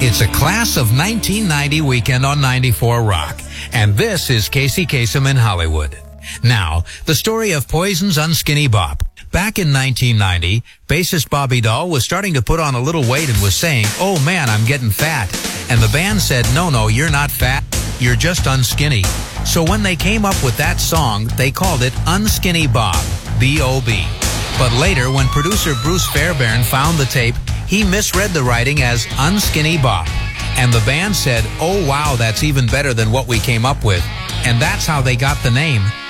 It's a class of 1990 weekend on 94 Rock. And this is Casey Kasem in Hollywood. Now, the story of Poison's Unskinny Bop. Back in 1990, bassist Bobby Dahl was starting to put on a little weight and was saying, "Oh man, I'm getting fat." And the band said, "No, you're not fat. You're just unskinny." So when they came up with that song, they called it Unskinny Bob, B-O-B. But later, when producer Bruce Fairbairn found the tape, he misread the writing as Unskinny Bob. And the band said, "Oh wow, that's even better than what we came up with." And that's how they got the name